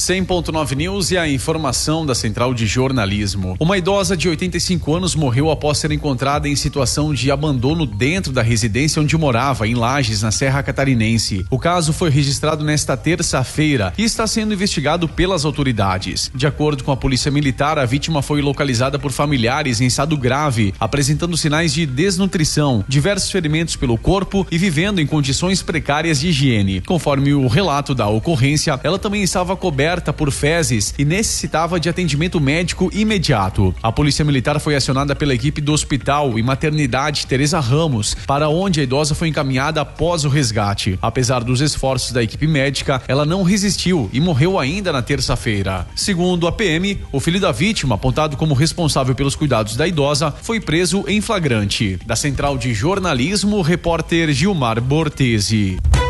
100.9 News e a informação da Central de Jornalismo. Uma idosa de 85 anos morreu após ser encontrada em situação de abandono dentro da residência onde morava, em Lages, na Serra Catarinense. O caso foi registrado nesta terça-feira e está sendo investigado pelas autoridades. De acordo com a Polícia Militar, a vítima foi localizada por familiares em estado grave, apresentando sinais de desnutrição, diversos ferimentos pelo corpo e vivendo em condições precárias de higiene. Conforme o relato da ocorrência, ela também estava coberta por fezes e necessitava de atendimento médico imediato. A Polícia Militar foi acionada pela equipe do Hospital e Maternidade Teresa Ramos, para onde a idosa foi encaminhada após o resgate. Apesar dos esforços da equipe médica, ela não resistiu e morreu ainda na terça-feira. Segundo a PM, o filho da vítima, apontado como responsável pelos cuidados da idosa, foi preso em flagrante. Da Central de Jornalismo, repórter Gilmar Bortesi.